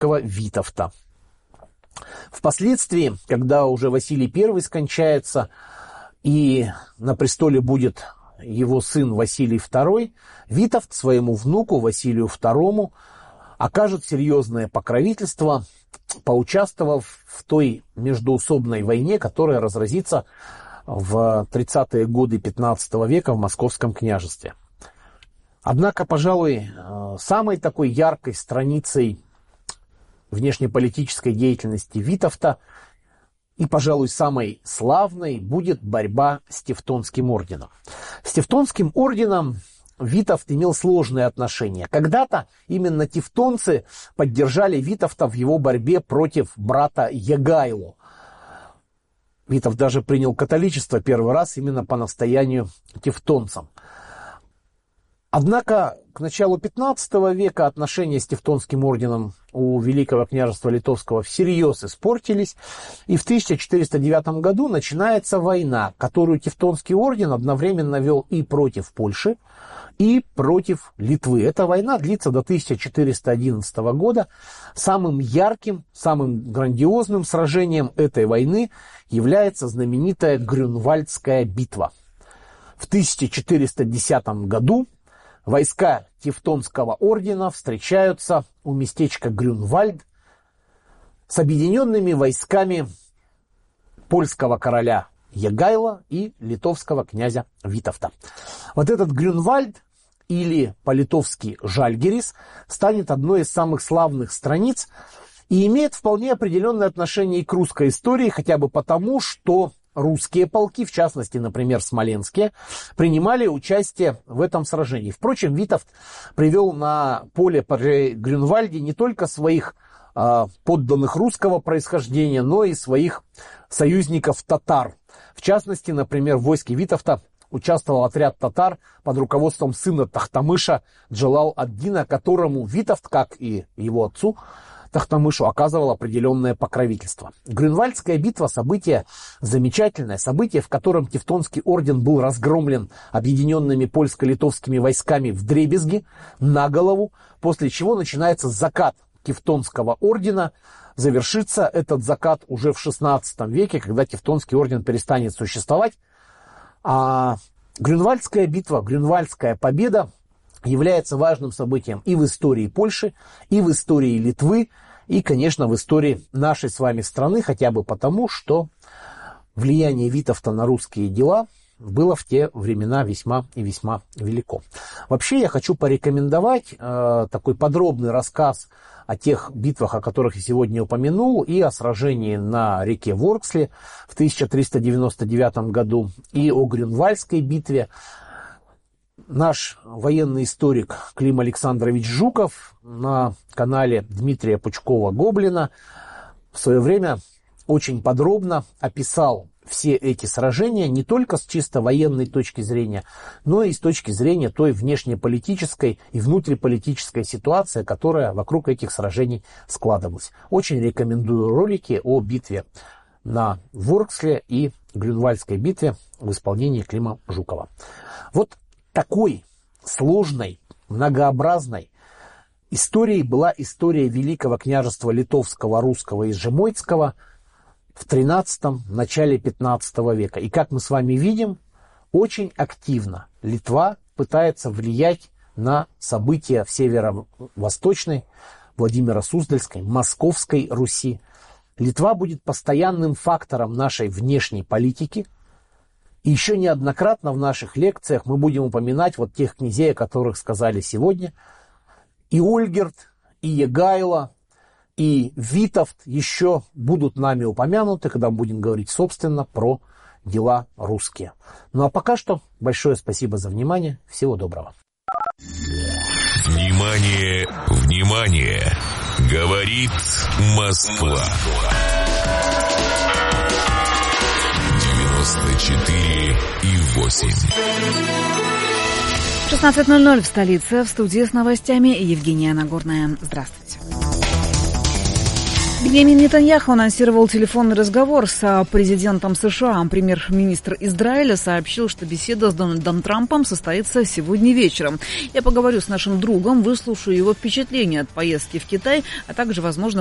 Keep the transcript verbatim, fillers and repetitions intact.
Витовта. Впоследствии, когда уже Василий Первый скончается, и на престоле будет его сын Василий Второй, Витовт своему внуку Василию Второму окажет серьезное покровительство, поучаствовав в той междоусобной войне, которая разразится в тридцатые годы пятнадцатого века в Московском княжестве. Однако, пожалуй, самой такой яркой страницей внешнеполитической деятельности Витовта и, пожалуй, самой славной будет борьба с Тевтонским орденом. С Тевтонским орденом Витовт имел сложные отношения. Когда-то именно тевтонцы поддержали Витовта в его борьбе против брата Егайло. Витовт даже принял католичество первый раз именно по настоянию тевтонцам. Однако к началу пятнадцатого века отношения с Тевтонским орденом у Великого княжества Литовского всерьез испортились, и в тысяча четыреста девятом году начинается война, которую Тевтонский орден одновременно вел и против Польши, и против Литвы. Эта война длится до тысяча четыреста одиннадцатого года. Самым ярким, самым грандиозным сражением этой войны является знаменитая Грюнвальдская битва. В тысяча четыреста десятом году войска Тевтонского ордена встречаются у местечка Грюнвальд с объединенными войсками польского короля Егайла и литовского князя Витовта. Вот этот Грюнвальд, или по-литовски Жальгерис, станет одной из самых славных страниц и имеет вполне определенное отношение и к русской истории, хотя бы потому, что русские полки, в частности, например, смоленские, принимали участие в этом сражении. Впрочем, Витовт привел на поле при Грюнвальде не только своих э, подданных русского происхождения, но и своих союзников-татар. В частности, например, в войске Витовта участвовал отряд татар под руководством сына Тахтамыша Джалал-ад-Дина, которому Витовт, как и его отцу Тахтамышу, оказывал определенное покровительство. Грюнвальдская битва – событие замечательное, событие, в котором Тевтонский орден был разгромлен объединенными польско-литовскими войсками вдребезги, на голову, после чего начинается закат Тевтонского ордена. Завершится этот закат уже в шестнадцатом веке, когда Тевтонский орден перестанет существовать. А Грюнвальдская битва, Грюнвальдская победа является важным событием и в истории Польши, и в истории Литвы, и, конечно, в истории нашей с вами страны, хотя бы потому, что влияние Витовта на русские дела было в те времена весьма и весьма велико. Вообще я хочу порекомендовать э, такой подробный рассказ о тех битвах, о которых я сегодня упомянул, и о сражении на реке Ворксле в тысяча триста девяносто девятом году, и о Грюнвальдской битве. Наш военный историк Клим Александрович Жуков на канале Дмитрия Пучкова-Гоблина в свое время очень подробно описал все эти сражения не только с чисто военной точки зрения, но и с точки зрения той внешнеполитической и внутриполитической ситуации, которая вокруг этих сражений складывалась. Очень рекомендую ролики о битве на Ворксле и Грюнвальдской битве в исполнении Клима Жукова. Вот такой сложной, многообразной историей была история Великого княжества Литовского, Русского и Жемойцкого в тринадцатом, начале пятнадцатого века. И как мы с вами видим, очень активно Литва пытается влиять на события в северо-восточной, Владимиро-Суздальской, Московской Руси. Литва будет постоянным фактором нашей внешней политики. И еще неоднократно в наших лекциях мы будем упоминать вот тех князей, о которых сказали сегодня. И Ольгерд, и Егайло, и Витовт еще будут нами упомянуты, когда мы будем говорить, собственно, про дела русские. Ну а пока что большое спасибо за внимание. Всего доброго. Внимание, внимание! Говорит Москва. девяносто четыре и восемь. шестнадцать ноль ноль в столице. В студии с новостями Евгения Нагорная. Здравствуйте. Беньямин Нетаньяху анонсировал телефонный разговор с президентом США. Премьер-министр Израиля сообщил, что беседа с Дональдом Трампом состоится сегодня вечером. Я поговорю с нашим другом, выслушаю его впечатления от поездки в Китай, а также, возможно,